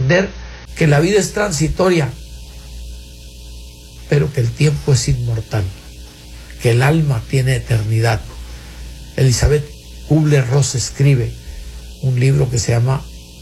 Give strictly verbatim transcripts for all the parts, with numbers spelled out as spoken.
entender que la vida es transitoria, pero que el tiempo es inmortal, que el alma tiene eternidad. Elizabeth Kubler-Ross escribe un libro que se llama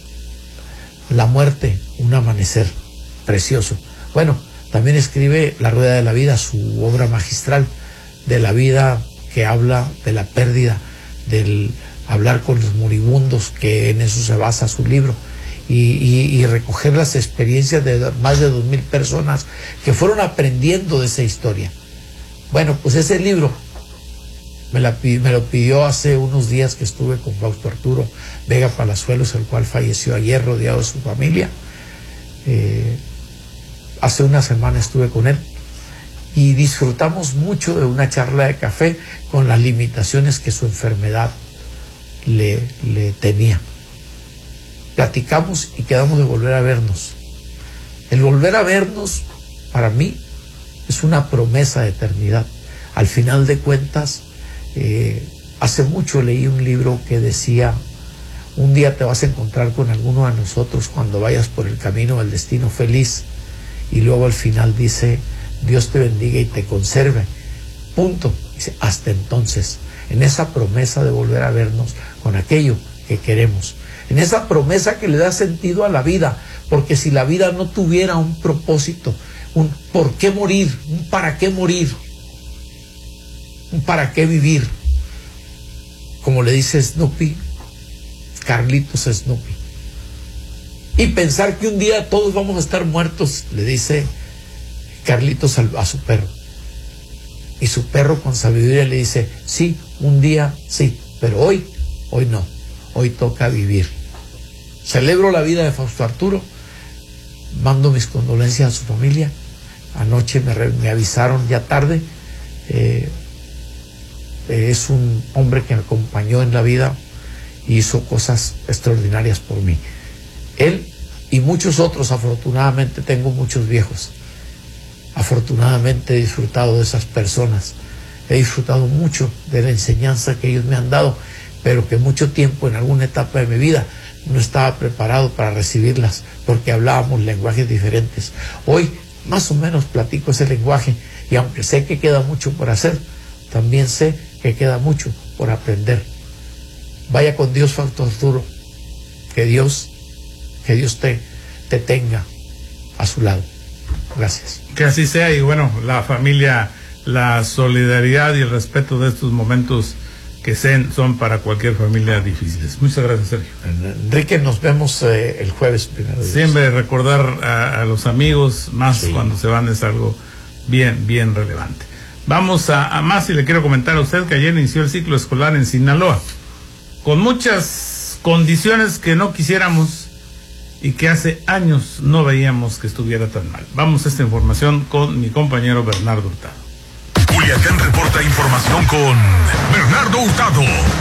La muerte, un amanecer, precioso. Bueno, también escribe La rueda de la vida, su obra magistral de la vida, que habla de la pérdida, del hablar con los moribundos, que en eso se basa su libro, y, y, y recoger las experiencias de más de dos mil personas que fueron aprendiendo de esa historia. Bueno, pues ese libro me, la, me lo pidió hace unos días que estuve con Fausto Arturo Vega Palazuelos, el cual falleció ayer rodeado de su familia. Eh, hace una semana estuve con él y disfrutamos mucho de una charla de café con las limitaciones que su enfermedad le, le tenía. Platicamos y quedamos de volver a vernos. El volver a vernos, para mí, es una promesa de eternidad. Al final de cuentas, eh, hace mucho leí un libro que decía: un día te vas a encontrar con alguno de nosotros cuando vayas por el camino del destino feliz. Y luego al final dice: Dios te bendiga y te conserve. Punto. Dice: hasta entonces, en esa promesa de volver a vernos con aquello que queremos, en esa promesa que le da sentido a la vida, porque si la vida no tuviera un propósito, un por qué morir, un para qué morir, un para qué vivir, como le dice Snoopy, Carlitos Snoopy, y pensar que un día todos vamos a estar muertos, le dice Carlitos a su perro, y su perro con sabiduría le dice: sí, un día sí, pero hoy, hoy no, hoy toca vivir. Celebro la vida de Fausto Arturo, mando mis condolencias a su familia. Anoche me, me avisaron ya tarde. eh, es un hombre que me acompañó en la vida y hizo cosas extraordinarias por mí. Él y muchos otros. Afortunadamente tengo muchos viejos. Afortunadamente he disfrutado de esas personas, he disfrutado mucho de la enseñanza que ellos me han dado, pero que mucho tiempo, en alguna etapa de mi vida, no estaba preparado para recibirlas, porque hablábamos lenguajes diferentes. Hoy más o menos platico ese lenguaje, y aunque sé que queda mucho por hacer, también sé que queda mucho por aprender. Vaya con Dios, Fausto Arturo, que Dios, que Dios te, te tenga a su lado. Gracias. Que así sea. Y bueno, la familia, la solidaridad y el respeto de estos momentos que son para cualquier familia difíciles. Muchas gracias, Sergio. Enrique, nos vemos eh, el jueves primero. Siempre recordar a, a los amigos, más sí, cuando se van, es algo bien, bien relevante. Vamos a, a más, y le quiero comentar a usted que ayer inició el ciclo escolar en Sinaloa, con muchas condiciones que no quisiéramos y que hace años no veíamos que estuviera tan mal. Vamos a esta información con mi compañero Bernardo Hurtado. Culiacán reporta información con Bernardo Hurtado.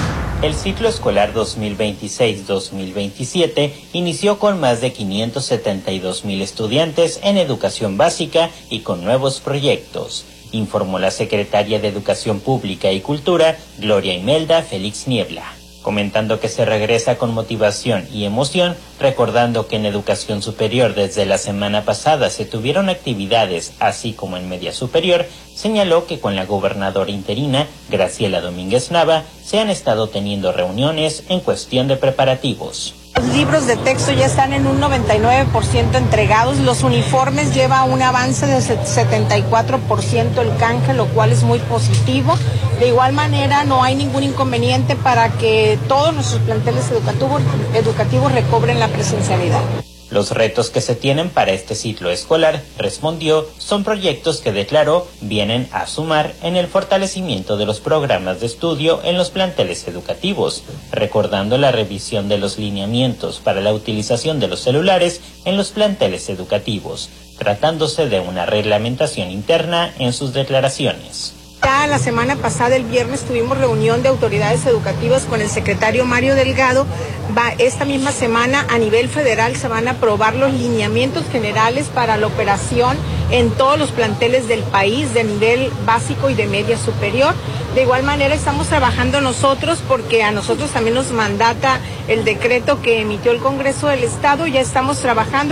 El ciclo escolar dos mil veintiséis dos mil veintisiete inició con más de quinientos setenta y dos mil estudiantes en educación básica y con nuevos proyectos, informó la secretaria de Educación Pública y Cultura, Gloria Imelda Félix Niebla, comentando que se regresa con motivación y emoción, recordando que en educación superior desde la semana pasada se tuvieron actividades, así como en media superior. Señaló que con la gobernadora interina, Graciela Domínguez Nava, se han estado teniendo reuniones en cuestión de preparativos. Los libros de texto ya están en un noventa y nueve por ciento entregados, los uniformes lleva un avance de setenta y cuatro por ciento el canje, lo cual es muy positivo. De igual manera, no hay ningún inconveniente para que todos nuestros planteles educativos, educativos recobren la presencialidad. Los retos que se tienen para este ciclo escolar, respondió, son proyectos que declaró vienen a sumar en el fortalecimiento de los programas de estudio en los planteles educativos, recordando la revisión de los lineamientos para la utilización de los celulares en los planteles educativos, tratándose de una reglamentación interna en sus declaraciones. Ya la semana pasada, el viernes, tuvimos reunión de autoridades educativas con el secretario Mario Delgado. Va, esta misma semana a nivel federal se van a aprobar los lineamientos generales para la operación en todos los planteles del país de nivel básico y de media superior. De igual manera estamos trabajando nosotros, porque a nosotros también nos mandata el decreto que emitió el Congreso del Estado. Ya estamos trabajando